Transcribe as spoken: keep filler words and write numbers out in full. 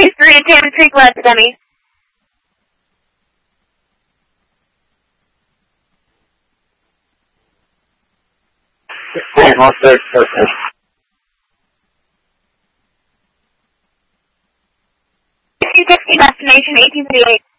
Charlie three to Tam Creek left, dummy. One third person. sixty sixty destination eighteen thirty-eight.